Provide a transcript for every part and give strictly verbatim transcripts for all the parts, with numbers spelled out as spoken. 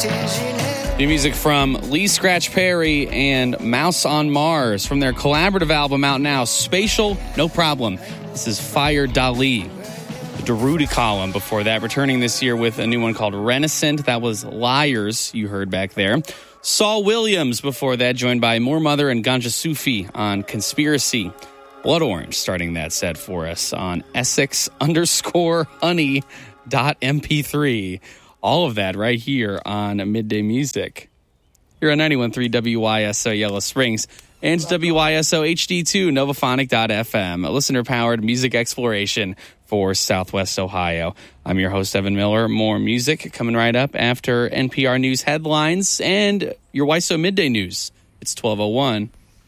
New music from Lee Scratch Perry and Mouse on Mars from their collaborative album out now, Spatial No Problem. This is Fire Dali. Darude column before that, returning this year with a new one called Renaissance. That was Liars, you heard back there. Saul Williams before that, joined by Moor Mother and Ganja Sufi on Conspiracy. Blood Orange starting that set for us on Essex underscore honey dot M P three. All of that right here on Midday Music. Here on ninety-one point three W Y S O Yellow Springs and W Y S O H D two, Novophonic dot F M, a listener-powered music exploration for Southwest Ohio. I'm your host, Evan Miller. More music coming right up after N P R News headlines and your Y S O Midday News. It's twelve oh one.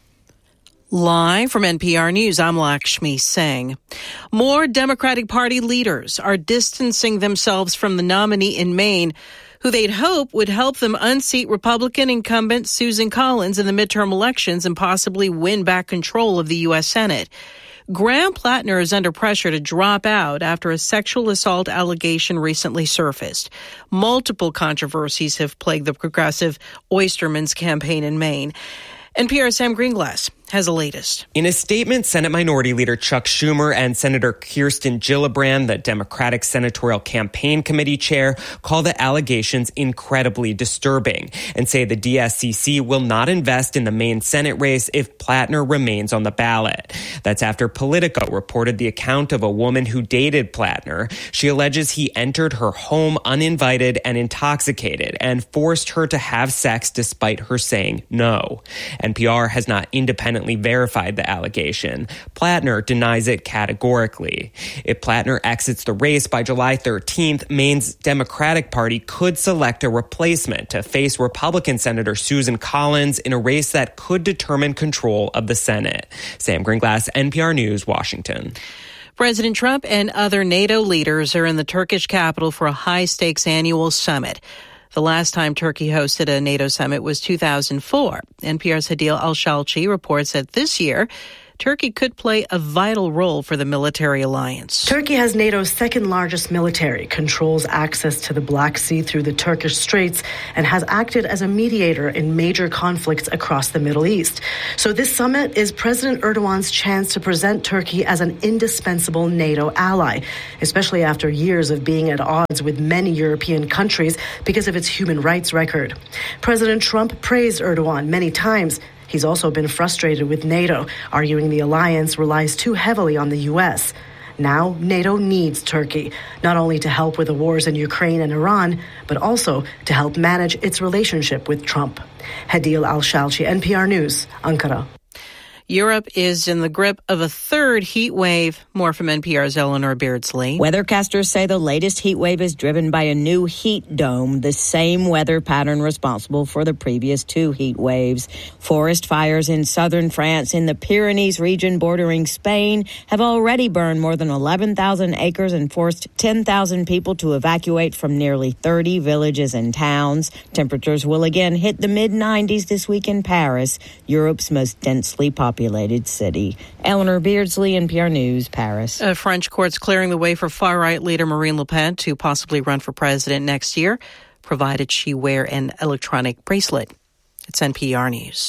Live from N P R News, I'm Lakshmi Singh. More Democratic Party leaders are distancing themselves from the nominee in Maine, who they'd hope would help them unseat Republican incumbent Susan Collins in the midterm elections and possibly win back control of the U S Senate. Graham Plattner is under pressure to drop out after a sexual assault allegation recently surfaced. Multiple controversies have plagued the progressive Oysterman's campaign in Maine. N P R's Sam Greenglass has the latest. In a statement, Senate Minority Leader Chuck Schumer and Senator Kirsten Gillibrand, the Democratic Senatorial Campaign Committee chair, call the allegations incredibly disturbing and say the D S C C will not invest in the Maine Senate race if Plattner remains on the ballot. That's after Politico reported the account of a woman who dated Plattner. She alleges he entered her home uninvited and intoxicated and forced her to have sex despite her saying no. N P R has not independently verified the allegation. Plattner denies it categorically. If Plattner exits the race by July thirteenth, Maine's Democratic Party could select a replacement to face Republican Senator Susan Collins in a race that could determine control of the Senate. Sam Greenglass, N P R News, Washington. President Trump and other NATO leaders are in the Turkish capital for a high-stakes annual summit. The last time Turkey hosted a NATO summit was two thousand four. N P R's Hadil Al-Shalchi reports that this year, Turkey could play a vital role for the military alliance. Turkey has NATO's second largest military, controls access to the Black Sea through the Turkish Straits, and has acted as a mediator in major conflicts across the Middle East. So this summit is President Erdogan's chance to present Turkey as an indispensable NATO ally, especially after years of being at odds with many European countries because of its human rights record. President Trump praised Erdogan many times. He's also been frustrated with NATO, arguing the alliance relies too heavily on the U S. Now, NATO needs Turkey, not only to help with the wars in Ukraine and Iran, but also to help manage its relationship with Trump. Hadil Al-Shalchi, N P R News, Ankara. Europe is in the grip of a third heat wave. More from N P R's Eleanor Beardsley. Weathercasters say the latest heat wave is driven by a new heat dome, the same weather pattern responsible for the previous two heat waves. Forest fires in southern France in the Pyrenees region bordering Spain have already burned more than eleven thousand acres and forced ten thousand people to evacuate from nearly thirty villages and towns. Temperatures will again hit the mid nineties this week in Paris, Europe's most densely populated populated city. Eleanor Beardsley, N P R News, Paris. Uh, French courts clearing the way for far-right leader Marine Le Pen to possibly run for president next year, provided she wear an electronic bracelet. It's N P R News.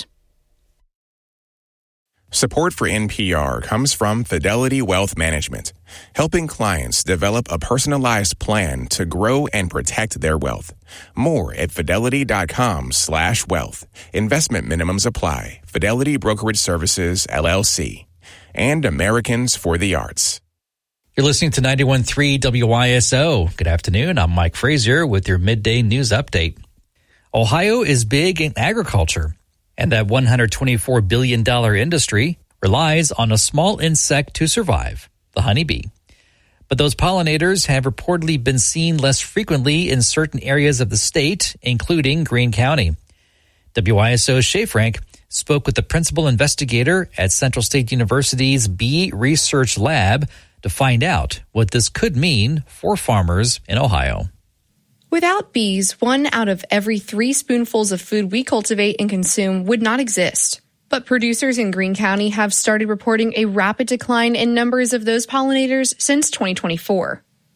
Support for N P R comes from Fidelity Wealth Management, helping clients develop a personalized plan to grow and protect their wealth. More at fidelity.com slash wealth. Investment minimums apply. Fidelity Brokerage Services, L L C. And Americans for the Arts. You're listening to ninety-one point three W Y S O. Good afternoon. I'm Mike Frazier with your midday news update. Ohio is big in agriculture, and that one hundred twenty-four billion dollars industry relies on a small insect to survive, the honeybee. But those pollinators have reportedly been seen less frequently in certain areas of the state, including Greene County. W Y S O's Shay Frank spoke with the principal investigator at Central State University's Bee Research Lab to find out what this could mean for farmers in Ohio. Without bees, one out of every three spoonfuls of food we cultivate and consume would not exist. But producers in Greene County have started reporting a rapid decline in numbers of those pollinators since twenty twenty-four.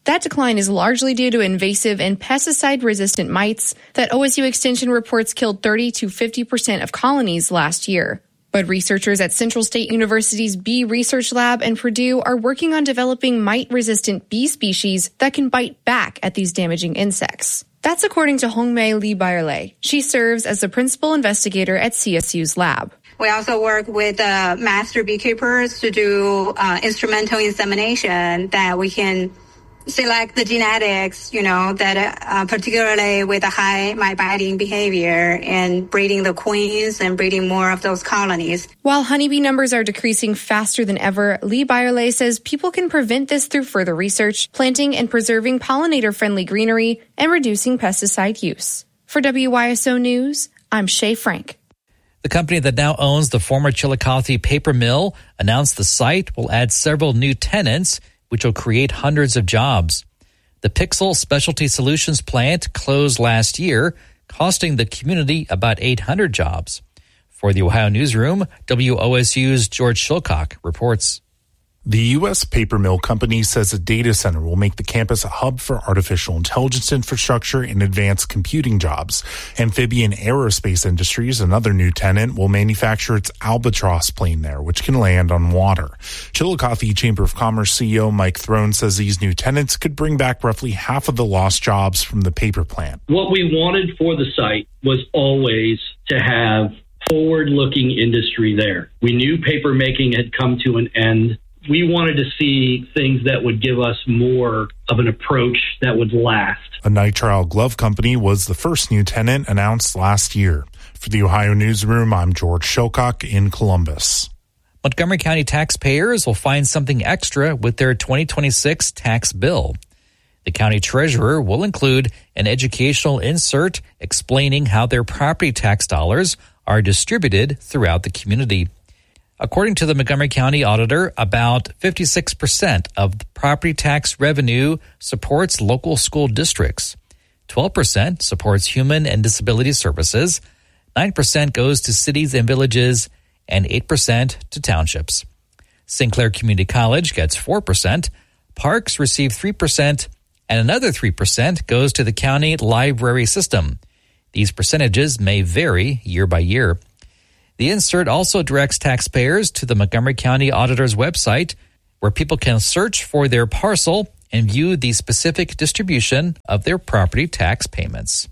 That decline is largely due to invasive and pesticide-resistant mites that O S U Extension reports killed thirty to fifty percent of colonies last year. But researchers at Central State University's Bee Research Lab and Purdue are working on developing mite-resistant bee species that can bite back at these damaging insects. That's according to Hongmei Lee Byerley. She serves as the principal investigator at C S U's lab. We also work with uh, master beekeepers to do uh, instrumental insemination that we can select the genetics, you know, that uh, particularly with a high mite-biting behavior and breeding the queens and breeding more of those colonies. While honeybee numbers are decreasing faster than ever, Lee Byerley says people can prevent this through further research, planting and preserving pollinator-friendly greenery, and reducing pesticide use. For W Y S O News, I'm Shay Frank. The company that now owns the former Chillicothe paper mill announced the site will add several new tenants, which will create hundreds of jobs. The Pixel Specialty Solutions plant closed last year, costing the community about eight hundred jobs. For the Ohio Newsroom, W O S U's George Shilcock reports. The U S paper mill company says a data center will make the campus a hub for artificial intelligence infrastructure and advanced computing jobs. Amphibian Aerospace Industries, another new tenant, will manufacture its Albatross plane there, which can land on water. Chillicothe Chamber of Commerce C E O Mike Throne says these new tenants could bring back roughly half of the lost jobs from the paper plant. What we wanted for the site was always to have forward-looking industry there. We knew paper making had come to an end. We wanted to see things that would give us more of an approach that would last. A nitrile glove company was the first new tenant announced last year. For the Ohio Newsroom, I'm George Shilcock in Columbus. Montgomery County taxpayers will find something extra with their twenty twenty-six tax bill. The county treasurer will include an educational insert explaining how their property tax dollars are distributed throughout the community. According to the Montgomery County auditor, about fifty-six percent of the property tax revenue supports local school districts. twelve percent supports human and disability services. nine percent goes to cities and villages, and eight percent to townships. Saint Clair Community College gets four percent. Parks receive three percent, and another three percent goes to the county library system. These percentages may vary year by year. The insert also directs taxpayers to the Montgomery County Auditor's website, where people can search for their parcel and view the specific distribution of their property tax payments.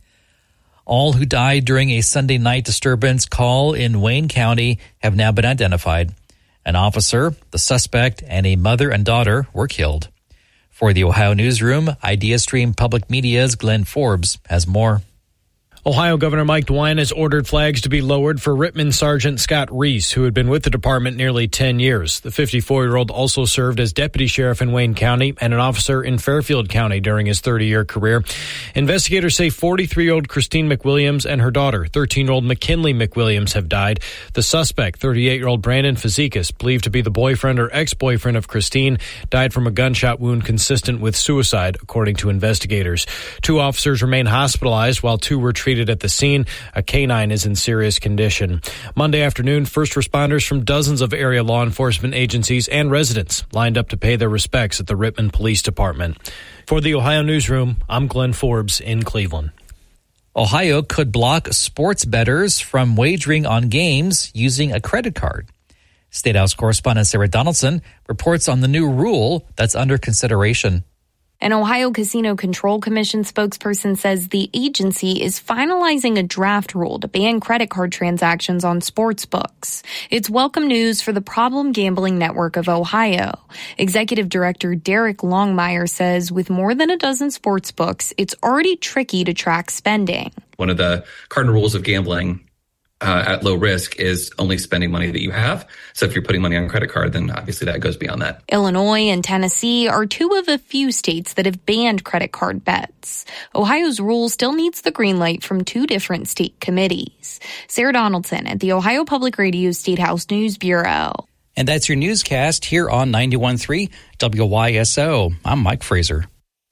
All who died during a Sunday night disturbance call in Wayne County have now been identified. An officer, the suspect, and a mother and daughter were killed. For the Ohio Newsroom, IdeaStream Public Media's Glenn Forbes has more. Ohio Governor Mike DeWine has ordered flags to be lowered for Rittman Sergeant Scott Reese, who had been with the department nearly ten years. The fifty-four-year-old also served as deputy sheriff in Wayne County and an officer in Fairfield County during his thirty-year career. Investigators say forty-three-year-old Christine McWilliams and her daughter, thirteen-year-old McKinley McWilliams, have died. The suspect, thirty-eight-year-old Brandon Fazekas, believed to be the boyfriend or ex-boyfriend of Christine, died from a gunshot wound consistent with suicide, according to investigators. Two officers remain hospitalized while two were treated at the scene. A canine is in serious condition. Monday afternoon, first responders from dozens of area law enforcement agencies and residents lined up to pay their respects at the Rittman Police Department. For the Ohio Newsroom, I'm Glenn Forbes in Cleveland. Ohio could block sports bettors from wagering on games using a credit card. State House correspondent Sarah Donaldson reports on the new rule that's under consideration. An Ohio Casino Control Commission spokesperson says the agency is finalizing a draft rule to ban credit card transactions on sports books. It's welcome news for the Problem Gambling Network of Ohio. Executive Director Derek Longmire says with more than a dozen sports books, it's already tricky to track spending. One of the cardinal rules of gambling Uh, at low risk is only spending money that you have. So if you're putting money on a credit card, then obviously that goes beyond that. Illinois and Tennessee are two of a few states that have banned credit card bets. Ohio's rule still needs the green light from two different state committees. Sarah Donaldson at the Ohio Public Radio State House News Bureau. And that's your newscast here on ninety-one point three W Y S O. I'm Mike Fraser.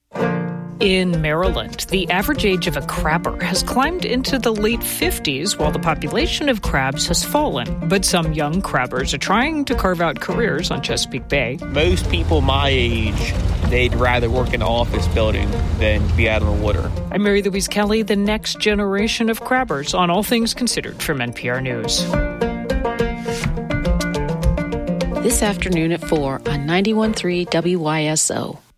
In Maryland, the average age of a crabber has climbed into the late fifties while the population of crabs has fallen. But some young crabbers are trying to carve out careers on Chesapeake Bay. Most people my age they'd rather work in an office building than be out on the water. I'm Mary Louise Kelly, the next generation of crabbers on All Things Considered from N P R News. This afternoon at four on ninety-one point three W Y S O.